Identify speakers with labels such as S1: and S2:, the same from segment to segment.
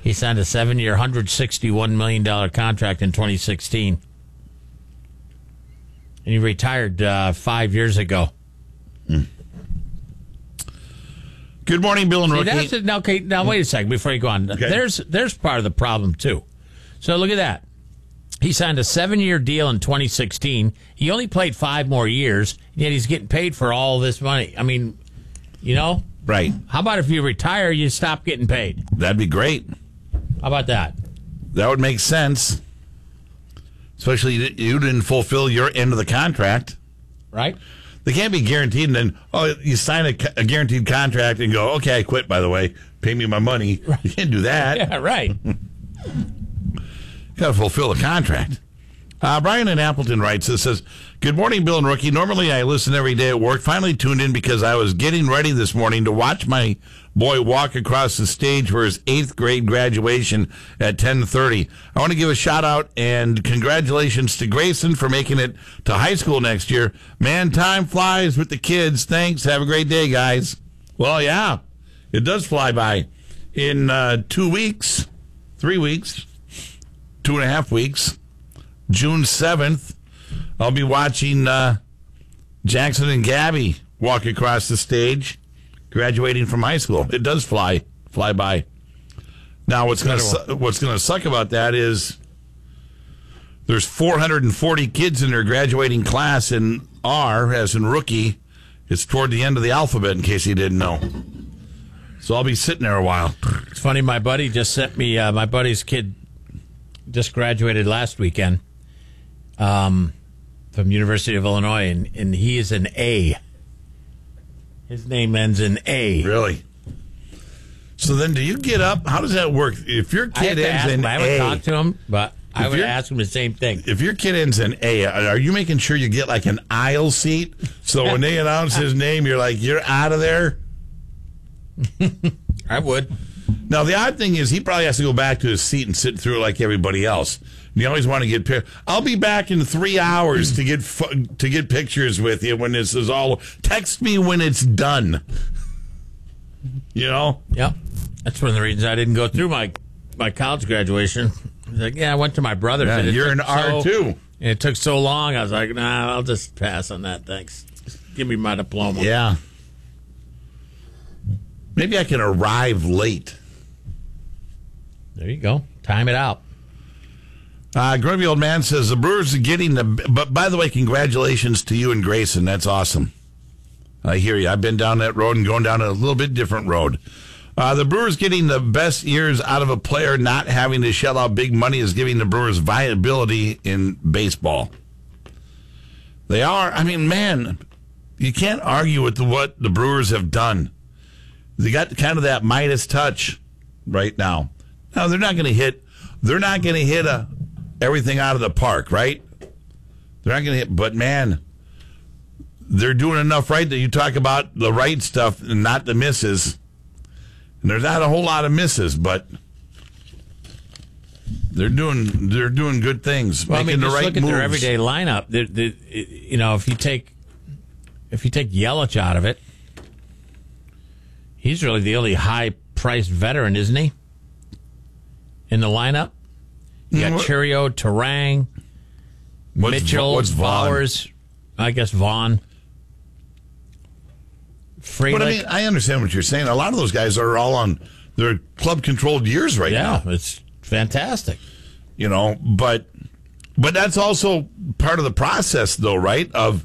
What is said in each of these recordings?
S1: He signed a 7-year, $161 million contract in 2016. And he retired 5 years ago.
S2: Good morning, Bill and Rookie.
S1: Now, wait a second before you go on.
S2: Okay.
S1: There's part of the problem, too. So look at that. He signed a 7-year deal in 2016. He only played 5 more years, yet he's getting paid for all this money. I mean,
S2: Right.
S1: How about if you retire, you stop getting paid?
S2: That'd be great.
S1: How about that?
S2: That would make sense. Especially you didn't fulfill your end of the contract.
S1: Right?
S2: They can't be guaranteed, and then, you sign a guaranteed contract and go, okay, I quit, by the way. Pay me my money. Right. You can't do that.
S1: Yeah, right.
S2: Got to fulfill the contract. Brian in Appleton writes, it says, good morning, Bill and Rookie. Normally I listen every day at work. Finally tuned in because I was getting ready this morning to watch my boy walk across the stage for his 8th grade graduation at 10:30. I want to give a shout out and congratulations to Grayson for making it to high school next year. Man, time flies with the kids. Thanks. Have a great day, guys. Well, yeah, it does fly by. In 2 weeks, 3 weeks, 2.5 weeks, June 7th, I'll be watching Jackson and Gabby walk across the stage, graduating from high school. It does fly by. Now, what's going to suck about that is there's 440 kids in their graduating class, and R, as in Rookie, is toward the end of the alphabet, in case you didn't know. So I'll be sitting there a while.
S1: It's funny, my buddy just sent me, my buddy's kid just graduated last weekend. From University of Illinois, and he is an A. His name ends in A.
S2: Really? So then do you get up? How does that work? If your kid ends in A...
S1: I haven't talked to him, but I would ask him the same thing.
S2: If your kid ends in A, are you making sure you get like an aisle seat? So when they announce his name, you're like, you're out of there?
S1: I would.
S2: Now, the odd thing is he probably has to go back to his seat and sit through it like everybody else. You always want to get pictures. I'll be back in 3 hours to get pictures with you when this is all. Text me when it's done.
S1: Yep. That's one of the reasons I didn't go through my college graduation. I was like, I went to my brother's.
S2: Yeah, you're an R2.
S1: And it took so long. I was like, nah, I'll just pass on that. Thanks. Just give me my diploma.
S2: Yeah. Maybe I can arrive late.
S1: There you go. Time it out.
S2: Grumpy Old Man says the Brewers are getting but by the way, congratulations to you and Grayson. That's awesome. I hear you. I've been down that road and going down a little bit different road. The Brewers getting the best years out of a player not having to shell out big money is giving the Brewers viability in baseball. They are. I mean, man, you can't argue with what the Brewers have done. They got kind of that Midas touch right now. Now they're not going to hit everything out of the park, right? They're not going to hit, but man, they're doing enough right that you talk about the right stuff and not the misses. And there's not a whole lot of misses, but they're doing good things, making the right moves. Look at
S1: their everyday lineup. If you take Yelich out of it, he's really the only high-priced veteran, isn't he? In the lineup, you got Churio, Terang, Mitchell, Bowers. I guess Vaughn. Frelick.
S2: But I mean, I understand what you're saying. A lot of those guys are all on their club-controlled years right now.
S1: Yeah, it's fantastic.
S2: But that's also part of the process, though, right? Of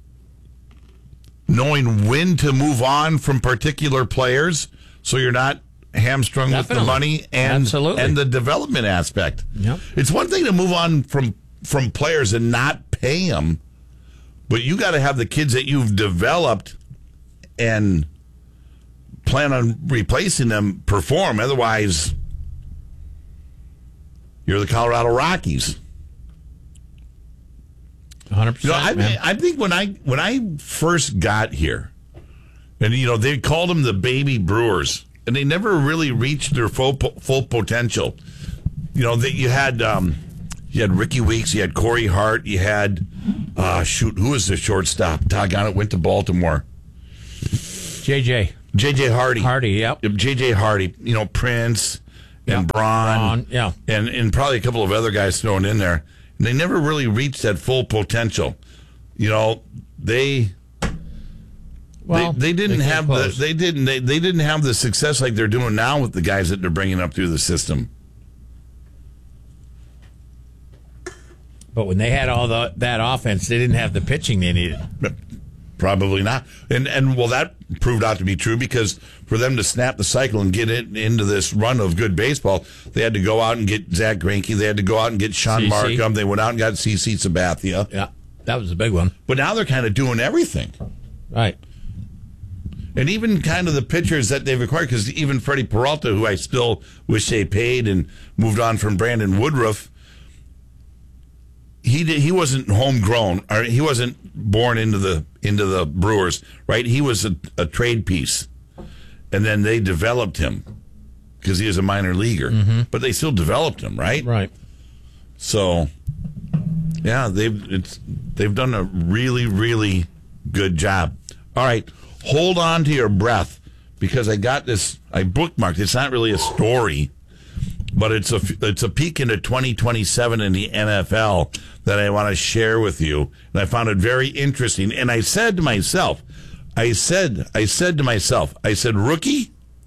S2: knowing when to move on from particular players, so you're not hamstrung with the money and the development aspect.
S1: Yep.
S2: It's one thing to move on from players and not pay them, but you got to have the kids that you've developed and plan on replacing them perform. Otherwise, you're the Colorado Rockies.
S1: 100%.
S2: I think when I first got here, and they called them the baby Brewers, and they never really reached their full potential. You had Ricky Weeks, you had Corey Hart, you had who was the shortstop? Doggone it, went to Baltimore.
S1: JJ
S2: Hardy.
S1: Hardy, yep.
S2: JJ Hardy. Prince and Braun,
S1: yeah,
S2: and probably a couple of other guys thrown in there. And they never really reached that full potential. You know, they didn't have the success like they're doing now with the guys that they're bringing up through the system.
S1: But when they had all that offense, they didn't have the pitching they needed.
S2: Probably not. And well, that proved out to be true because for them to snap the cycle and get it into this run of good baseball, they had to go out and get Zach Greinke. They had to go out and get Sean Markham. They went out and got CC Sabathia.
S1: Yeah, that was a big one.
S2: But now they're kind of doing everything.
S1: Right.
S2: And even kind of the pitchers that they've acquired, because even Freddie Peralta, who I still wish they paid and moved on from Brandon Woodruff, he wasn't homegrown, or he wasn't born into the Brewers, right? He was a trade piece, and then they developed him because he is a minor leaguer, but they still developed him, right?
S1: Right.
S2: So, yeah, they've done a really, really good job. All right, hold on to your breath because I got this. I bookmarked. It's not really a story, but it's a peek into 2027 in the NFL that I want to share with you. And I found it very interesting. And I said to myself, rookie,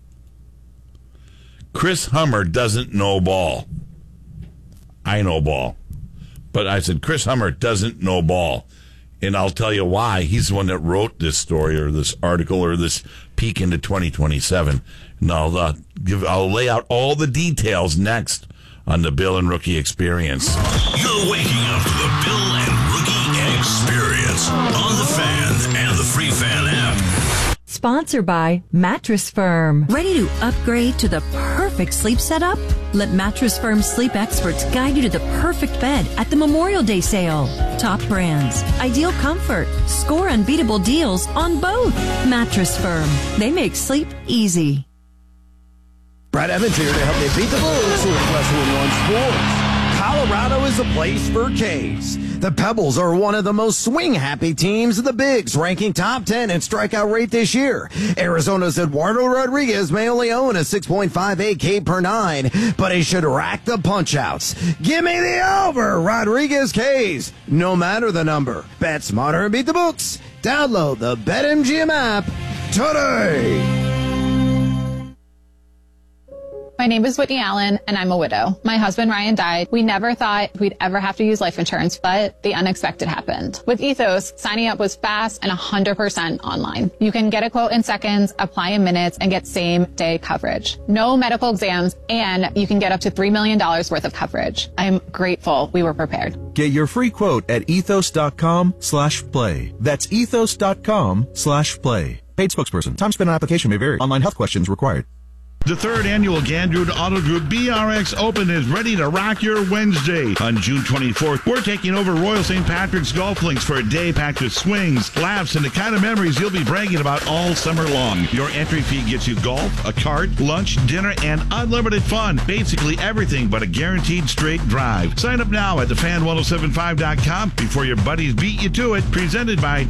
S2: Chris Hummer doesn't know ball. I know ball. But I said, Chris Hummer doesn't know ball. And I'll tell you why. He's the one that wrote this story or this article or this peek into 2027. And I'll lay out all the details next on the Bill and Rookie Experience.
S3: You're waking up to the Bill and Rookie Experience on the Fan and the Free Fan app.
S4: Sponsored by Mattress Firm. Ready to upgrade to the perfect sleep setup? Let Mattress Firm sleep experts guide you to the perfect bed at the Memorial Day sale. Top brands, ideal comfort, score unbeatable deals on both. Mattress Firm. They make sleep easy.
S5: Brad Evans here to help you beat the Bulls with Westwood One Sports. Colorado is the place for K's. The Pebbles are one of the most swing-happy teams in the Bigs, ranking top 10 in strikeout rate this year. Arizona's Eduardo Rodriguez may only own a 6.58 K per nine, but he should rack the punch-outs. Give me the over, Rodriguez K's, no matter the number. Bet smarter and beat the books. Download the BetMGM app today.
S6: My name is Whitney Allen, and I'm a widow. My husband, Ryan, died. We never thought we'd ever have to use life insurance, but the unexpected happened. With Ethos, signing up was fast and 100% online. You can get a quote in seconds, apply in minutes, and get same-day coverage. No medical exams, and you can get up to $3 million worth of coverage. I'm grateful we were prepared.
S7: Get your free quote at ethos.com/play. That's ethos.com/play. Paid spokesperson. Time spent on application may vary. Online health questions required.
S8: The third annual Gandrud Auto Group BRX Open is ready to rock your Wednesday. On June 24th, we're taking over Royal St. Patrick's Golf Links for a day packed with swings, laughs, and the kind of memories you'll be bragging about all summer long. Your entry fee gets you golf, a cart, lunch, dinner, and unlimited fun. Basically everything but a guaranteed straight drive. Sign up now at thefan1075.com before your buddies beat you to it. Presented by...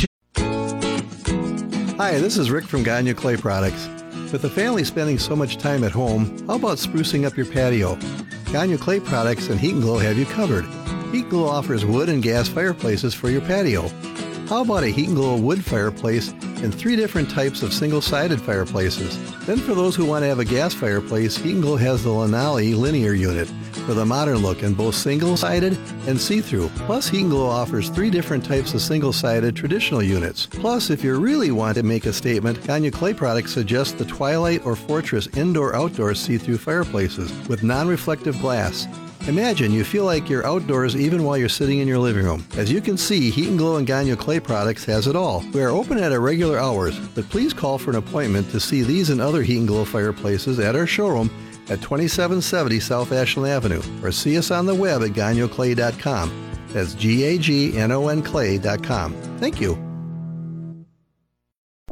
S9: Hi, this is Rick from Gagne Clay Products. With the family spending so much time at home, how about sprucing up your patio? Gagne Clay Products and Heat & Glow have you covered. Heat & Glow offers wood and gas fireplaces for your patio. How about a Heat & Glow wood fireplace and 3 different types of single-sided fireplaces? Then for those who want to have a gas fireplace, Heat & Glow has the Lanali linear unit for the modern look in both single-sided and see-through. Plus, Heat & Glow offers 3 different types of single-sided traditional units. Plus, if you really want to make a statement, Gagne Clay Products suggests the Twilight or Fortress indoor-outdoor see-through fireplaces with non-reflective glass. Imagine you feel like you're outdoors even while you're sitting in your living room. As you can see, Heat & Glow and Gagne Clay Products has it all. We are open at our regular hours, but please call for an appointment to see these and other Heat & Glow fireplaces at our showroom at 2770 South Ashland Avenue, or see us on the web at gagnoclay.com. That's GAGNON clay.com. Thank you.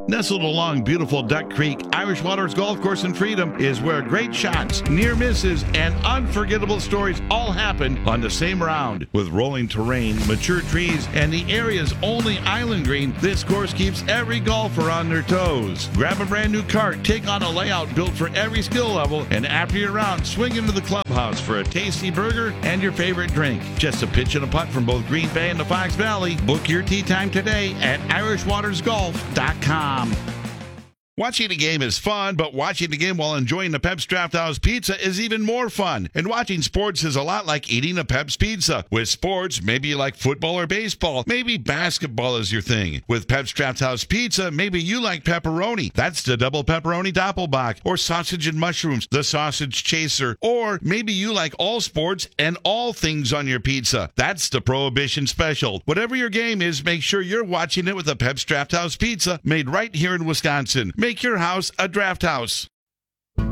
S8: Nestled along beautiful Duck Creek, Irish Waters Golf Course in Freedom is where great shots, near misses, and unforgettable stories all happen on the same round. With rolling terrain, mature trees, and the area's only island green, this course keeps every golfer on their toes. Grab a brand new cart, take on a layout built for every skill level, and after your round, swing into the clubhouse for a tasty burger and your favorite drink. Just a pitch and a putt from both Green Bay and the Fox Valley. Book your tee time today at irishwatersgolf.com. Watching a game is fun, but watching the game while enjoying the Pep's Draft House Pizza is even more fun. And watching sports is a lot like eating a Pep's Pizza. With sports, maybe you like football or baseball. Maybe basketball is your thing. With Pep's Draft House Pizza, maybe you like pepperoni. That's the double pepperoni doppelbock. Or sausage and mushrooms, the sausage chaser. Or maybe you like all sports and all things on your pizza. That's the Prohibition Special. Whatever your game is, make sure you're watching it with a Pep's Draft House Pizza made right here in Wisconsin. Make your house a draft house.